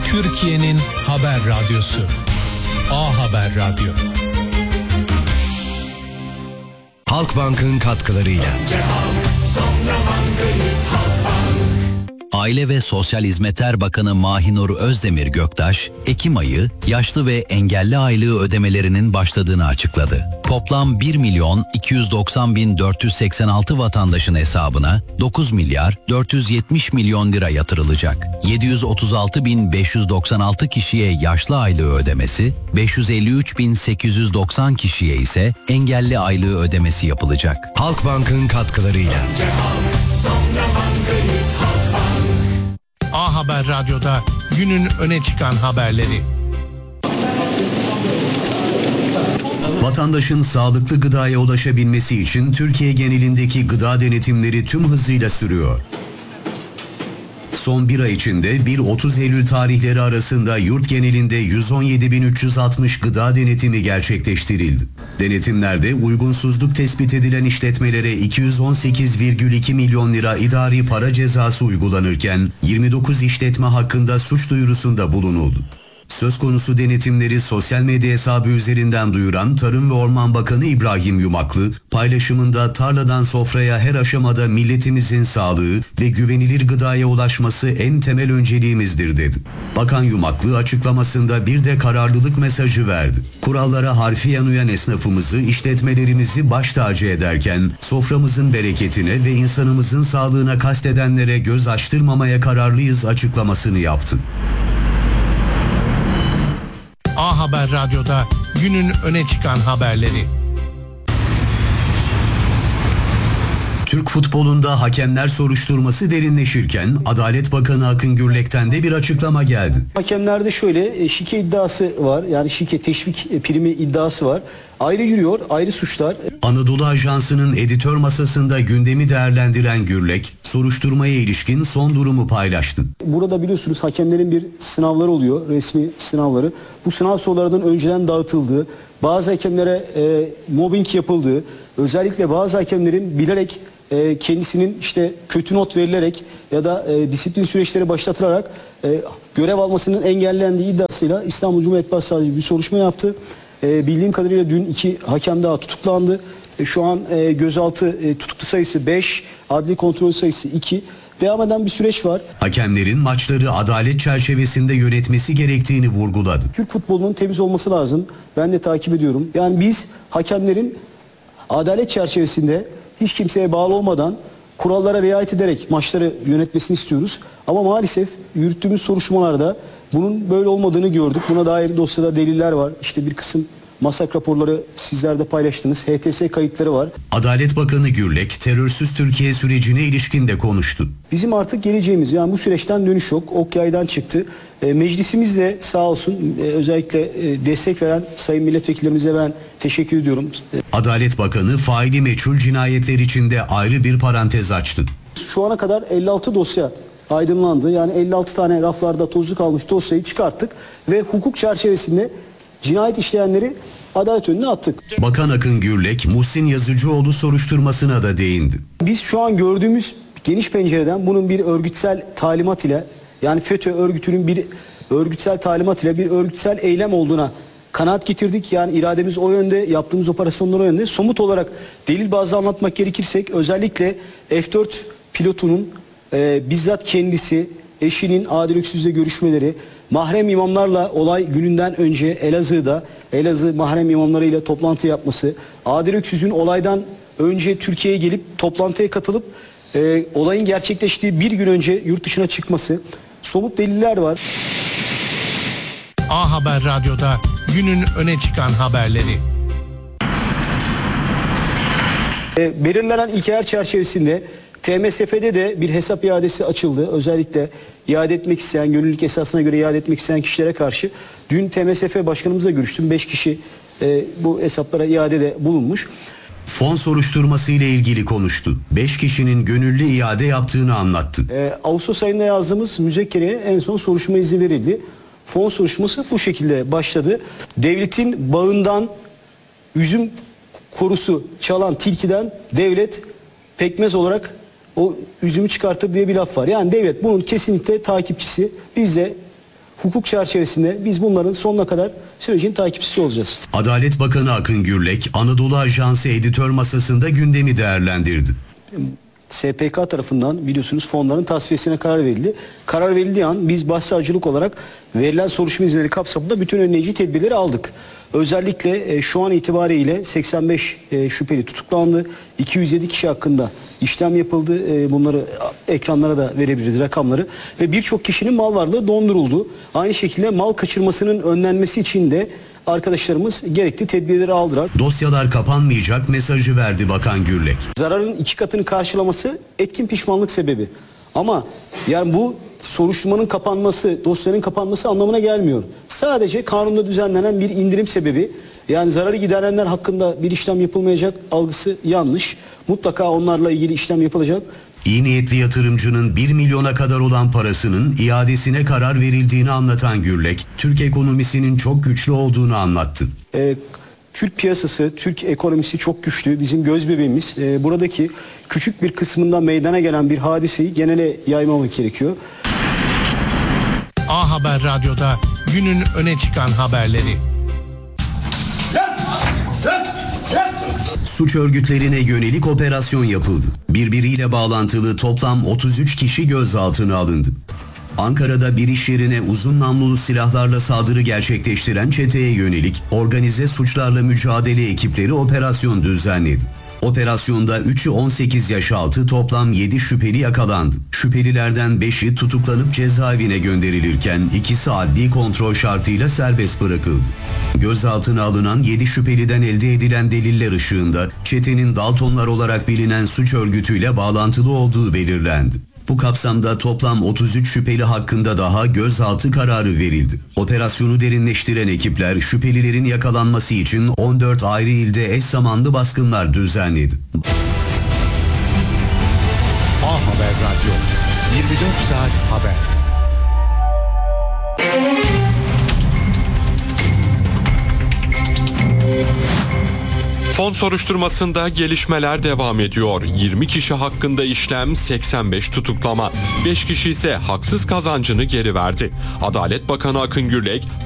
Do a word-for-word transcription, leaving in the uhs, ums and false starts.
Türkiye'nin haber radyosu. A Haber Radyo. Halkbank'ın katkılarıyla. Aile ve Sosyal Hizmetler Bakanı Mahinur Özdemir Göktaş, Ekim ayı yaşlı ve engelli aylığı ödemelerinin başladığını açıkladı. Toplam bir milyon iki yüz doksan bin dört yüz seksen altı vatandaşın hesabına dokuz milyar dört yüz yetmiş milyon lira yatırılacak. yedi yüz otuz altı bin beş yüz doksan altı kişiye yaşlı aylığı ödemesi, beş yüz elli üç bin sekiz yüz doksan kişiye ise engelli aylığı ödemesi yapılacak. Halkbank'ın katkılarıyla. A Haber Radyo'da günün öne çıkan haberleri. Vatandaşın sağlıklı gıdaya ulaşabilmesi için Türkiye genelindeki gıda denetimleri tüm hızıyla sürüyor. Son bir ay içinde bir otuz Eylül tarihleri arasında yurt genelinde yüz on yedi bin üç yüz altmış gıda denetimi gerçekleştirildi. Denetimlerde uygunsuzluk tespit edilen işletmelere iki yüz on sekiz virgül iki milyon lira idari para cezası uygulanırken yirmi dokuz işletme hakkında suç duyurusunda bulunuldu. Söz konusu denetimleri sosyal medya hesabı üzerinden duyuran Tarım ve Orman Bakanı İbrahim Yumaklı, paylaşımında tarladan sofraya her aşamada milletimizin sağlığı ve güvenilir gıdaya ulaşması en temel önceliğimizdir dedi. Bakan Yumaklı açıklamasında bir de kararlılık mesajı verdi. Kurallara harfiyen uyan esnafımızı, işletmelerimizi baş tacı ederken soframızın bereketine ve insanımızın sağlığına kastedenlere göz açtırmamaya kararlıyız açıklamasını yaptı. A Haber Radyo'da günün öne çıkan haberleri. Türk futbolunda hakemler soruşturması derinleşirken Adalet Bakanı Akın Gürlek'ten de bir açıklama geldi. Hakemlerde şöyle şike iddiası var, yani şike teşvik primi iddiası var. Ayrı yürüyor, ayrı suçlar. Anadolu Ajansı'nın editör masasında gündemi değerlendiren Gürlek, soruşturmaya ilişkin son durumu paylaştı. Burada biliyorsunuz hakemlerin bir sınavları oluyor, resmi sınavları. Bu sınav sorularının önceden dağıtıldığı, bazı hakemlere e, mobbing yapıldığı, özellikle bazı hakemlerin bilerek e, kendisinin işte kötü not verilerek ya da e, disiplin süreçleri başlatılarak e, görev almasının engellendiği iddiasıyla İstanbul Cumhuriyet Başsavcılığı bir soruşturma yaptı. E, bildiğim kadarıyla dün iki hakem daha tutuklandı. E, şu an e, gözaltı e, tutuklu sayısı beş, adli kontrol sayısı iki. Devam eden bir süreç var. Hakemlerin maçları adalet çerçevesinde yönetmesi gerektiğini vurguladı. Türk futbolunun temiz olması lazım. Ben de takip ediyorum. Yani biz hakemlerin adalet çerçevesinde hiç kimseye bağlı olmadan kurallara riayet ederek maçları yönetmesini istiyoruz. Ama maalesef yürüttüğümüz soruşturmalarda bunun böyle olmadığını gördük. Buna dair dosyada deliller var. İşte bir kısım masak raporları sizler de paylaştınız. H T S kayıtları var. Adalet Bakanı Gürlek, terörsüz Türkiye sürecine ilişkin de konuştu. Bizim artık geleceğimiz, yani bu süreçten dönüş yok. Ok yaydan çıktı. E, meclisimiz de sağ olsun e, özellikle e, destek veren sayın milletvekillerimize ben teşekkür ediyorum. E, Adalet Bakanı faili meçhul cinayetler içinde ayrı bir parantez açtı. Şu ana kadar elli altı dosya aydınlandı. Yani elli altı tane raflarda tozlu kalmış dosyayı çıkarttık ve hukuk çerçevesinde cinayet işleyenleri adalet önüne attık. Bakan Akın Gürlek, Muhsin Yazıcıoğlu soruşturmasına da değindi. Biz şu an gördüğümüz geniş pencereden bunun bir örgütsel talimat ile, yani FETÖ örgütünün bir örgütsel talimat ile bir örgütsel eylem olduğuna kanaat getirdik. Yani irademiz o yönde, yaptığımız operasyonlar o yönde. Somut olarak delil bazlı anlatmak gerekirsek özellikle F dört pilotunun e, bizzat kendisi, eşinin Adil Öksüz'le görüşmeleri, mahrem imamlarla olay gününden önce Elazığ'da Elazığ mahrem imamlarıyla toplantı yapması, Adil Öksüz'ün olaydan önce Türkiye'ye gelip toplantıya katılıp e, olayın gerçekleştiği bir gün önce yurt dışına çıkması, somut deliller var. A Haber Radyo'da günün öne çıkan haberleri. E, belirlenen ilkeler çerçevesinde T M S F'de de bir hesap iadesi açıldı. Özellikle iade etmek isteyen, gönüllülük esasına göre iade etmek isteyen kişilere karşı. Dün T M S F başkanımızla görüştüm. beş kişi e, bu hesaplara iadede bulunmuş. Fon soruşturması ile ilgili konuştu. beş kişinin gönüllü iade yaptığını anlattı. E, Ağustos ayında yazdığımız müzekkereye en son soruşturma izni verildi. Fon soruşturması bu şekilde başladı. Devletin bağından üzüm korusu çalan tilkiden devlet pekmez olarak o üzümü çıkartır diye bir laf var. Yani devlet bunun kesinlikle takipçisi. Biz de hukuk çerçevesinde biz bunların sonuna kadar sürecin takipçisi olacağız. Adalet Bakanı Akın Gürlek, Anadolu Ajansı editör masasında gündemi değerlendirdi. S P K tarafından biliyorsunuz fonların tasfiyesine karar verildi. Karar verildiği an biz başsavcılık olarak verilen soruşturma izinleri kapsamında bütün önleyici tedbirleri aldık. Özellikle e, şu an itibariyle seksen beş e, şüpheli tutuklandı. iki yüz yedi kişi hakkında işlem yapıldı. E, bunları ekranlara da verebiliriz rakamları. Ve birçok kişinin mal varlığı donduruldu. Aynı şekilde mal kaçırmasının önlenmesi için de arkadaşlarımız gerekli tedbirleri aldılar. Dosyalar kapanmayacak mesajı verdi Bakan Gürlek. Zararın iki katını karşılaması etkin pişmanlık sebebi. Ama yani bu soruşturmanın kapanması, dosyanın kapanması anlamına gelmiyor. Sadece kanunda düzenlenen bir indirim sebebi. Yani zararı giderenler hakkında bir işlem yapılmayacak algısı yanlış. Mutlaka onlarla ilgili işlem yapılacak. İyi niyetli yatırımcının bir milyona kadar olan parasının iadesine karar verildiğini anlatan Gürlek, Türk ekonomisinin çok güçlü olduğunu anlattı. Ee, Türk piyasası, Türk ekonomisi çok güçlü. Bizim göz bebeğimiz. Ee, buradaki küçük bir kısmından meydana gelen bir hadiseyi genele yaymamak gerekiyor. A Haber Radyo'da günün öne çıkan haberleri. Suç örgütlerine yönelik operasyon yapıldı. Birbiriyle bağlantılı toplam otuz üç kişi gözaltına alındı. Ankara'da bir iş yerine uzun namlulu silahlarla saldırı gerçekleştiren çeteye yönelik organize suçlarla mücadele ekipleri operasyon düzenledi. Operasyonda üçü on sekiz yaş altı toplam yedi şüpheli yakalandı. Şüphelilerden beşi tutuklanıp cezaevine gönderilirken ikisi adli kontrol şartıyla serbest bırakıldı. Gözaltına alınan yedi şüpheliden elde edilen deliller ışığında çetenin Daltonlar olarak bilinen suç örgütüyle bağlantılı olduğu belirlendi. Bu kapsamda toplam otuz üç şüpheli hakkında daha gözaltı kararı verildi. Operasyonu derinleştiren ekipler şüphelilerin yakalanması için on dört ayrı ilde eş zamanlı baskınlar düzenledi. A Haber Radyo, yirmi dört saat haber. Fon soruşturmasında gelişmeler devam ediyor. yirmi kişi hakkında işlem, seksen beş tutuklama. beş kişi ise haksız kazancını geri verdi. Adalet Bakanı Akın Gürlek,